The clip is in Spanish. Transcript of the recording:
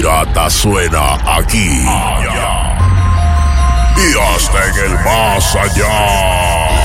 pirata suena aquí y hasta en el más allá.